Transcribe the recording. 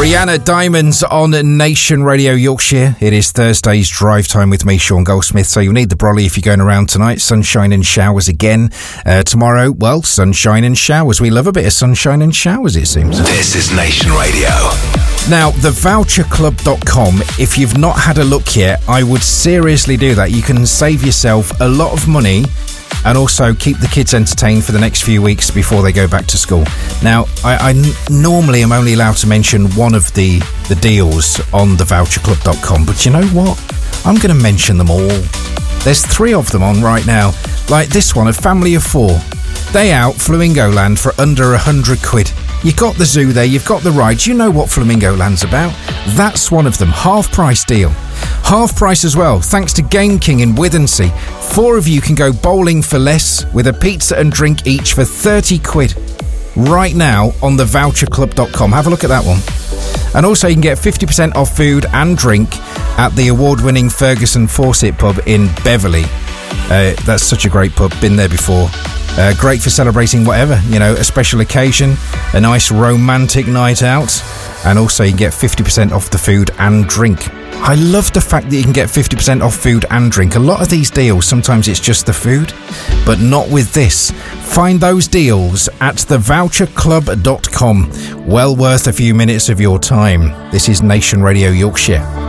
Rihanna Diamonds on Nation Radio Yorkshire. It is Thursday's drive time with me, Sean Goldsmith. So you'll need the brolly if you're going around tonight. Sunshine and showers again. Tomorrow, well, sunshine and showers. We love a bit of sunshine and showers, it seems. This is Nation Radio. Now, thevoucherclub.com, if you've not had a look yet, I would seriously do that. You can save yourself a lot of money and also keep the kids entertained for the next few weeks before they go back to school. Now, I normally am only allowed to mention one of the deals on thevoucherclub.com, but you know what? I'm going to mention them all. There's 3 of them on right now. Like this one, a family of 4. Day out, Flamingo Land for under 100 quid. You've got the zoo there, you've got the rides, you know what Flamingo Land's about. That's one of them, half price deal. Half price as well, thanks to Game King in Withensea. 4 of you can go bowling for less with a pizza and drink each for 30 quid. Right now on thevoucherclub.com. Have a look at that one. And also you can get 50% off food and drink at the award-winning Ferguson Fawcett pub in Beverley. That's such a great pub, been there before. Great for celebrating whatever, you know, a special occasion, a nice romantic night out, and also you can get 50% off the food and drink. I love the fact that you can get 50% off food and drink. A lot of these deals, sometimes it's just the food, but not with this. Find those deals at thevoucherclub.com. Well worth a few minutes of your time. This is Nation Radio Yorkshire.